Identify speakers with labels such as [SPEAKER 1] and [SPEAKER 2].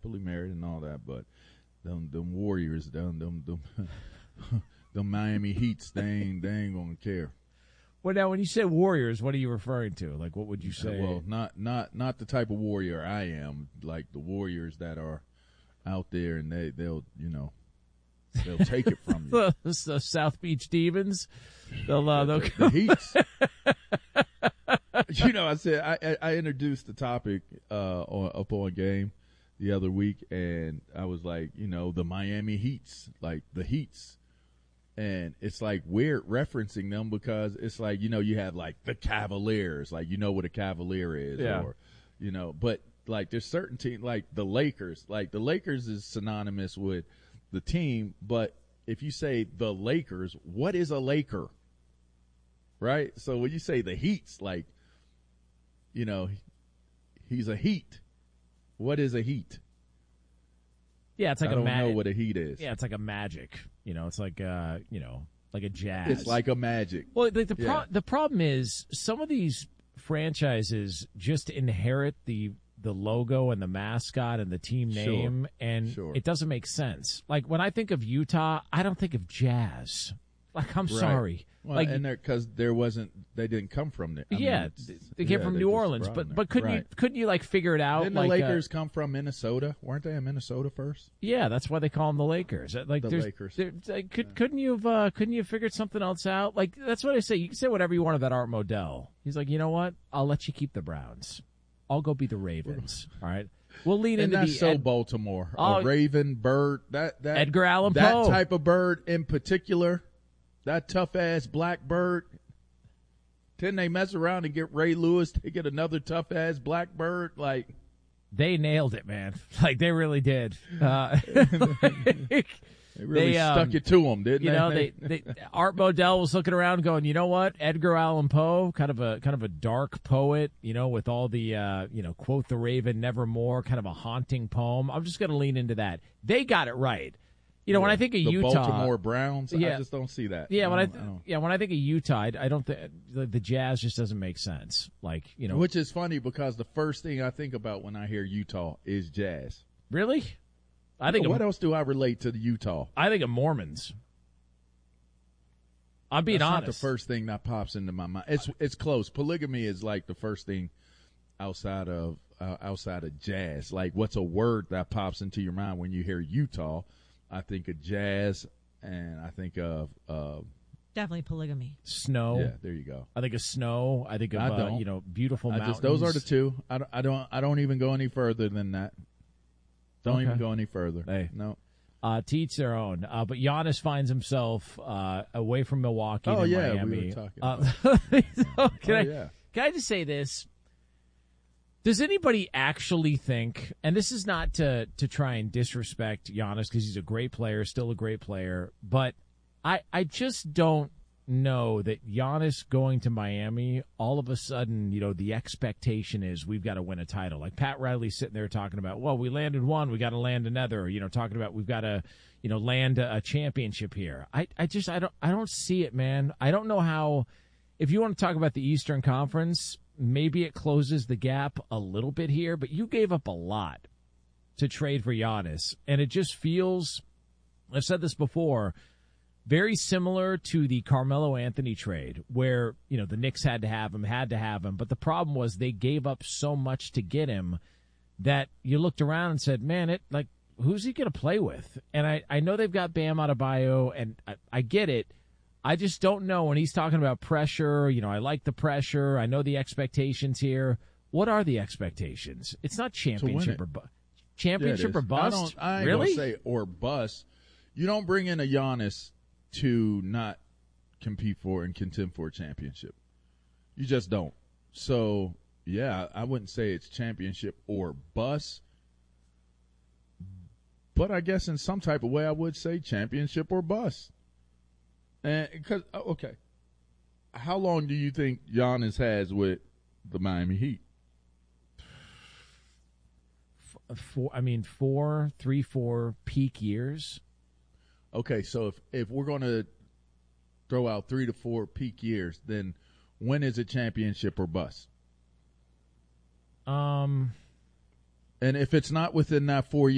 [SPEAKER 1] happily married and all that, but them Warriors, them Miami Heats, they ain't gonna care.
[SPEAKER 2] Well, now when you say Warriors, what are you referring to? Like, what would you say?
[SPEAKER 1] Well, not the type of warrior I am. Like the Warriors that are out there, and they'll take it from you.
[SPEAKER 2] the South Beach Demons.
[SPEAKER 1] The Heats. I said I introduced the topic on Game the other week, and I was like, the Miami Heats, like the Heats. And it's like weird referencing them because it's like, you have like the Cavaliers, like, what a Cavalier is,
[SPEAKER 2] yeah.
[SPEAKER 1] or, but like there's certain teams like the Lakers is synonymous with the team. But if you say the Lakers, what is a Laker? Right. So when you say the Heats, like, he's a Heat. What is a Heat?
[SPEAKER 2] Yeah, it's like
[SPEAKER 1] I don't know what a Heat is.
[SPEAKER 2] Yeah, it's like a Magic. It's like like a Jazz.
[SPEAKER 1] It's like a Magic.
[SPEAKER 2] Well, like the problem is some of these franchises just inherit the logo and the mascot and the team name, and it doesn't make sense. Like when I think of Utah, I don't think of Jazz. Like I'm sorry.
[SPEAKER 1] Well,
[SPEAKER 2] like,
[SPEAKER 1] and because they didn't come from there.
[SPEAKER 2] They came from New Orleans, but couldn't you like fign't out?
[SPEAKER 1] Didn't the Lakers come from Minnesota? Weren't they in Minnesota first?
[SPEAKER 2] Yeah, that's why they call them the Lakers. Like
[SPEAKER 1] the Lakers.
[SPEAKER 2] Couldn't you have figured something else out? Like that's what I say. You can say whatever you want about Art Modell. He's like, you know what? I'll let you keep the Browns. I'll go be the Ravens. All right. We'll lead into the
[SPEAKER 1] Baltimore. A Raven, bird, that
[SPEAKER 2] Edgar Allan Poe.
[SPEAKER 1] That type of bird in particular. That tough-ass black bird. Didn't they mess around and get Ray Lewis to get another tough-ass black bird? Like,
[SPEAKER 2] they nailed it, man. Like, they really did.
[SPEAKER 1] They really stuck it to them, didn't they?
[SPEAKER 2] They Art Modell was looking around going, you know what? Edgar Allan Poe, kind of a dark poet, with all the, quote the raven nevermore, kind of a haunting poem. I'm just going to lean into that. They got it right. When I think of
[SPEAKER 1] the
[SPEAKER 2] Utah,
[SPEAKER 1] Baltimore Browns, I just don't see that.
[SPEAKER 2] Yeah, when I think of Utah, I don't think the Jazz just doesn't make sense. Like,
[SPEAKER 1] which is funny because the first thing I think about when I hear Utah is Jazz.
[SPEAKER 2] Really? I think.
[SPEAKER 1] What else do I relate to the Utah?
[SPEAKER 2] I think of Mormons. I'm being honest.
[SPEAKER 1] That's not the first thing that pops into my mind. It's close. Polygamy is like the first thing outside of jazz. Like, what's a word that pops into your mind when you hear Utah? I think of jazz, and I think of
[SPEAKER 3] definitely polygamy.
[SPEAKER 2] Snow.
[SPEAKER 1] Yeah, there you go.
[SPEAKER 2] I think of snow. I think of beautiful mountains.
[SPEAKER 1] Those are the two. I don't even go any further than that. Don't even go any further.
[SPEAKER 2] Hey.
[SPEAKER 1] No.
[SPEAKER 2] To each their own. But Giannis finds himself away from Milwaukee to Miami.
[SPEAKER 1] We were talking about
[SPEAKER 2] Can I just say this? Does anybody actually think, and this is not to try and disrespect Giannis because he's a great player, still a great player, but I just don't know that Giannis going to Miami, all of a sudden, the expectation is we've got to win a title. Like Pat Riley sitting there talking about, well, we landed one, we got to land another, talking about we've got to, land a championship here. I don't see it, man. I don't know how, if you want to talk about the Eastern Conference, maybe it closes the gap a little bit here, but you gave up a lot to trade for Giannis. And it just feels, I've said this before, very similar to the Carmelo Anthony trade where, the Knicks had to have him. But the problem was they gave up so much to get him that you looked around and said, man, who's he going to play with? And I know they've got Bam Adebayo, and I get it. I just don't know when he's talking about pressure. I like the pressure. I know the expectations here. What are the expectations? It's not championship or bust. Championship or bust?
[SPEAKER 1] I ain't
[SPEAKER 2] really?
[SPEAKER 1] Gonna say or bust. You don't bring in a Giannis to not compete for and contend for a championship. You just don't. So, yeah, I wouldn't say it's championship or bust. But I guess in some type of way I would say championship or bust. And because how long do you think Giannis has with the Miami Heat?
[SPEAKER 2] 4 peak years.
[SPEAKER 1] Okay, so if we're going to throw out 3 to 4 peak years, then when is it championship or bust? And if it's not within that 4 years.